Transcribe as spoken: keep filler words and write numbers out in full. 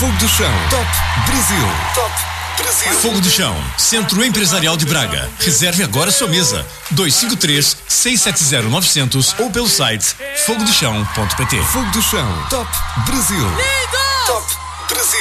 Fogo do Chão. Top Brasil. Top Brasil. Fogo do Chão, Centro Empresarial de Braga. Reserve agora sua mesa. dois cinco três, seis sete zero, nove zero zero ou pelo site fogo do chão ponto pt. Fogo do Chão. Top Brasil. Lindo! Top Brasil.